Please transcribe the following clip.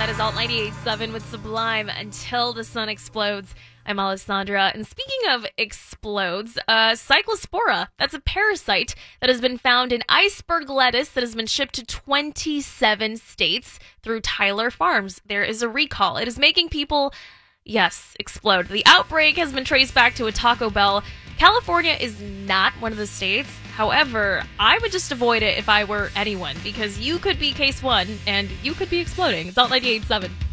That is Alt 98.7 with Sublime, Until the Sun Explodes. I'm Alessandra, and speaking of explodes, Cyclospora, that's a parasite that has been found in iceberg lettuce that has been shipped to 27 states through Tyler Farms. There is a recall. It is making people, yes, explode. The outbreak has been traced back to a Taco Bell. California is not one of the states. However, I would just avoid it if I were anyone, because you could be case one, and you could be exploding. It's Alt 98.7.